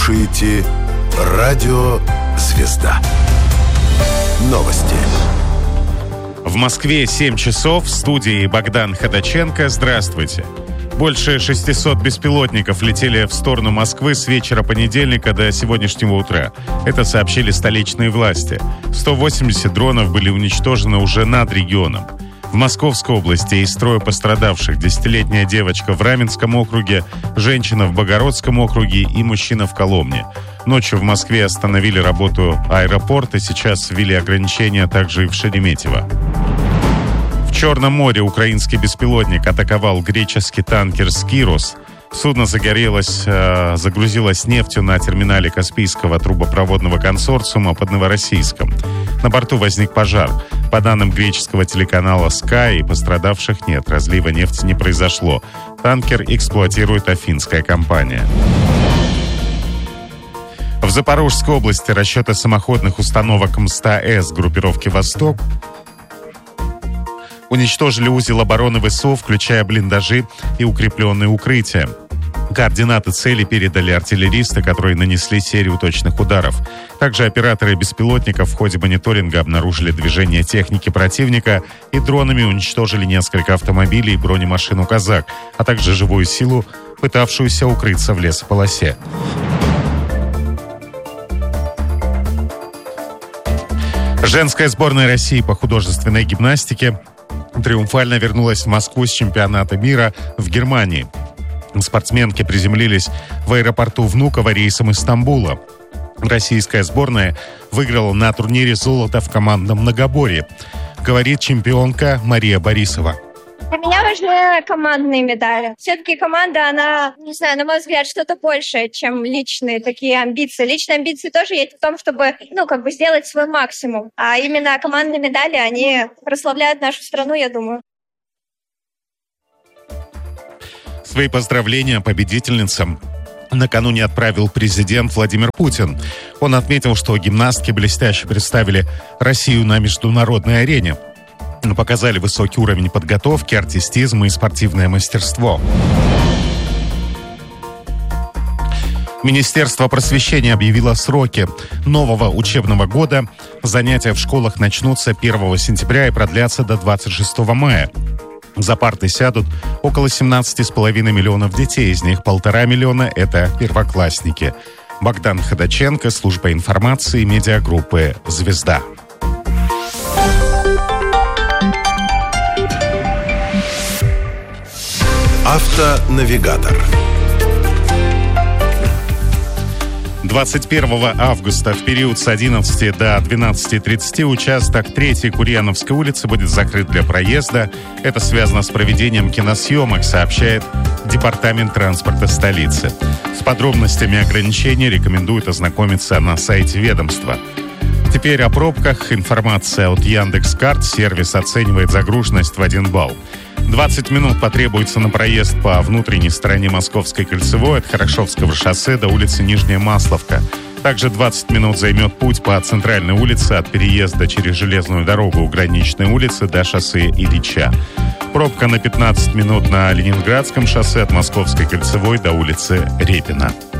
слушаете «Радио Звезда». Новости. В Москве 7 часов. В студии Богдан Ходаченко. Здравствуйте. Больше 600 беспилотников летели в сторону Москвы с вечера понедельника до сегодняшнего утра. Это сообщили столичные власти. 180 дронов были уничтожены уже над регионом. В Московской области из строя пострадавших 10-летняя девочка в Раменском округе, женщина в Богородском округе и мужчина в Коломне. Ночью в Москве остановили работу аэропорта, сейчас ввели ограничения также и в Шереметьево. В Черном море украинский беспилотник атаковал греческий танкер «Скирос». Судно загрузилось нефтью на терминале Каспийского трубопроводного консорциума под Новороссийском. На борту возник пожар. По данным греческого телеканала Sky, пострадавших нет, разлива нефти не произошло. Танкер эксплуатирует афинская компания. В Запорожской области расчеты самоходных установок МСТА-С группировки «Восток» уничтожили узел обороны ВСУ, включая блиндажи и укрепленные укрытия. Координаты цели передали артиллеристы, которые нанесли серию точных ударов. Также операторы беспилотников в ходе мониторинга обнаружили движение техники противника и дронами уничтожили несколько автомобилей и бронемашину «Казак», а также живую силу, пытавшуюся укрыться в лесополосе. Женская сборная России по художественной гимнастике триумфально вернулась в Москву с чемпионата мира в Германии. Спортсменки приземлились в аэропорту Внуково рейсом из Стамбула. Российская сборная выиграла на турнире золото в командном многоборье, говорит чемпионка Мария Борисова. Для меня важны командные медали. Все-таки команда, она, не знаю, на мой взгляд, что-то большее, чем личные такие амбиции. Личные амбиции тоже есть в том, чтобы, сделать свой максимум. А именно командные медали, они прославляют нашу страну, я думаю. Свои поздравления победительницам накануне отправил президент Владимир Путин. Он отметил, что гимнастки блестяще представили Россию на международной арене. Показали высокий уровень подготовки, артистизм и спортивное мастерство. Министерство просвещения объявило сроки нового учебного года. Занятия в школах начнутся 1 сентября и продлятся до 26 мая. За парты сядут около 17,5 миллионов детей, из них 1,5 миллиона – это первоклассники. Богдан Ходаченко, служба информации, медиагруппы «Звезда». Автонавигатор. 21 августа в период с 11 до 12:30 участок 3-й Курьяновской улицы будет закрыт для проезда. Это связано с проведением киносъемок, сообщает Департамент транспорта столицы. С подробностями ограничений рекомендуют ознакомиться на сайте ведомства. Теперь о пробках. Информация от Яндекс.Карт. Сервис оценивает загруженность в 1 балл. 20 минут потребуется на проезд по внутренней стороне Московской кольцевой от Хорошевского шоссе до улицы Нижняя Масловка. Также 20 минут займет путь по центральной улице от переезда через железную дорогу у Граничной улицы до шоссе Ильича. Пробка на 15 минут на Ленинградском шоссе от Московской кольцевой до улицы Репина.